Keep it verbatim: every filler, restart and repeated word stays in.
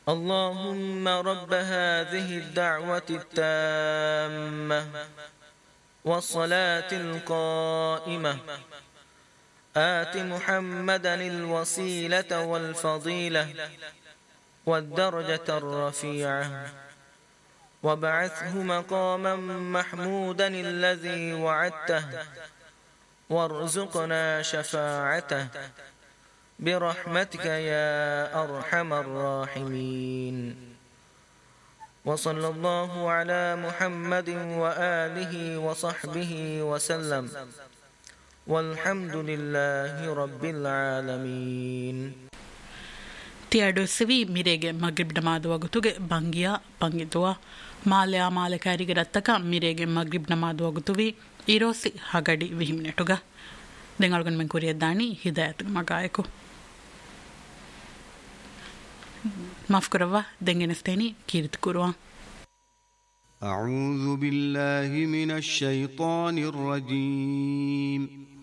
اللهم رب هذه الدعوة التامة والصلاة القائمة آت محمدا الوسيلة والفضيلة والدرجة الرفيعة وابعثه مقاما محمودا الذي وعدته وارزقنا شفاعته برحمتك يا أرحم الراحمين. وصلى الله على محمد وآله وصحبه وسلم والحمد لله رب العالمين. ತಿಯಾಡೋಸಿವಿ ಮಿರೆಗೆ ಮಗ್ರಿಬ್ ನಮಾಜ್ ವಗುತುಗೆ ಬಂಗಿಯಾ ಬಂಗಿದುವ ಮಾಲೆ ಮಾಲೆ ಕಾರಿಗೆ ರತ್ತಕ ಮಿರೆಗೆ ಮಗ್ರಿಬ್ ನಮಾಜ್ ವಗುತುವಿ ಇರೋಸಿ ಹಗಡಿ ವಿಹಿಮ್ನೆಟುಗ ದೆಂಗಳಗನ್ ಮೆನ್ ಕುರಿಯದ್ದಾನಿ ಹಿದಾಯತ್ ಮಗಾಯಕು ಮಾಫ್ ಕರವಾ ದೆಂಗೆನಸ್ತೇನಿ ಕೀರ್ತಿ ಕುರುವ. أعوذ بالله من الشيطان الرجيم